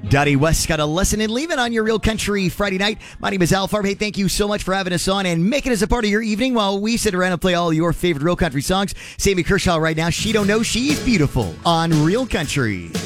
Dottie West got a lesson in leaving on your Real Country Friday night. My name is Al Farb. Hey, thank you so much for having us on and making us a part of your evening while we sit around and play all your favorite Real Country songs. Sammy Kershaw right now. She Don't Know She's Beautiful on Real Country.